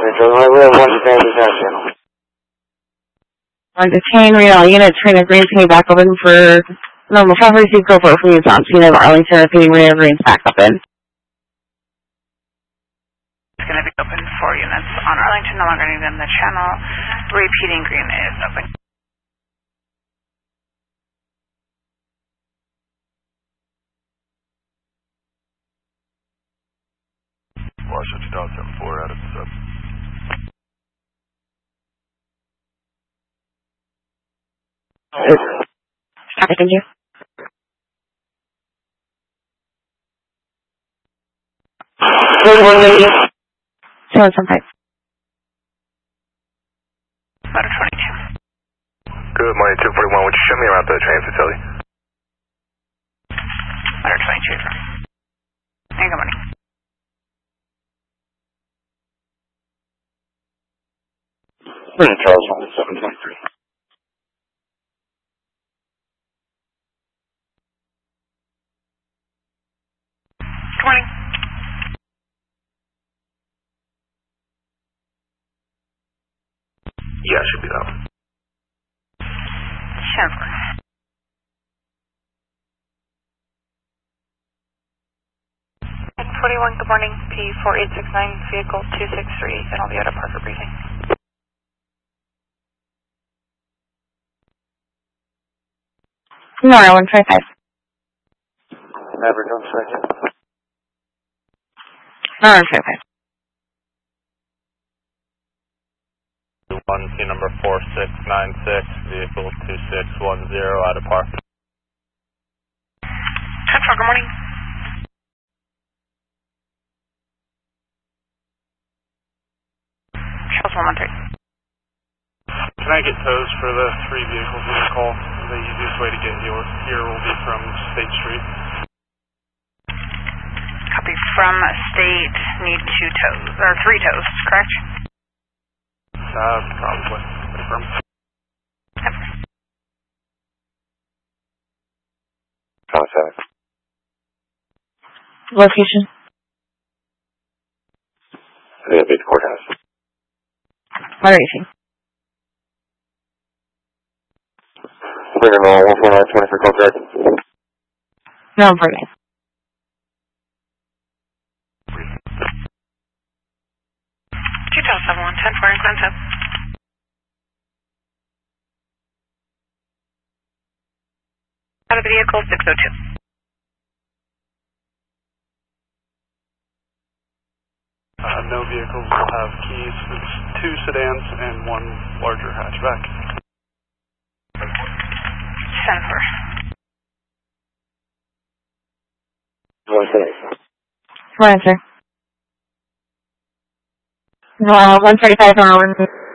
We have one detain dispatch channel. On detain Reno unit, Trina Green, ping back open for normal traffic, receive GoPro from you, Tom. Tina of Arlington, ping Reno Green's back open. It's going to be open 4 units on Arlington, no longer needed in the channel. Repeating Green is open. Washington 2074 out of the sub. Traffic, thank you. Motor 22. Good morning, 241. Would you show me around the train facility? Motor 22. Hey, good morning. Charles 1723. Good morning. Yeah, should be that one. 10-4. 21, good morning. P4869, vehicle 263, and I'll be at a Parker briefing. No, 125. Never done second. No, 125. 1, T number 4696, vehicle 2610 out of park. 10-4, good morning. Charles 113. Can I get tows for the 3 vehicles in the call? The easiest way to get here will be from State Street. Copy from State, need 2 tows, or 3 tows, correct? Probably. Confirm. Yep. Contact. Location. It'll be the courthouse. Moderation. Bring them all 149 24 call guard. No, 149. Charles 71, 10-4, in concept. Out of the vehicle, 602. No vehicles will have keys. It's 2 sedans and 1 larger hatchback. 10-4. One answer. 145 an hour.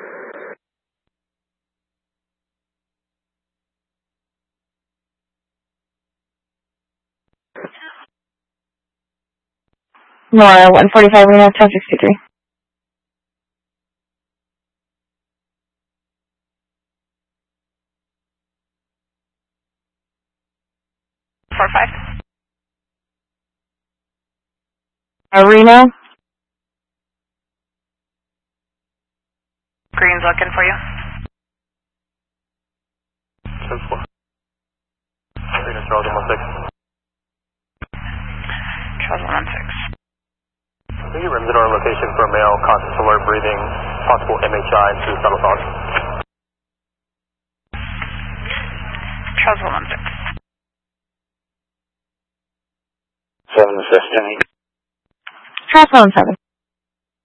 Nora, 145, we have 1063. Four, 5. Reno. Green's looking for you. 10-4. Reno Charles 116. Charles 116. Can you rim our location for male, conscious alert breathing, possible MHI and suicidal thoughts? Charles 116. 7 to 15. Charles 17.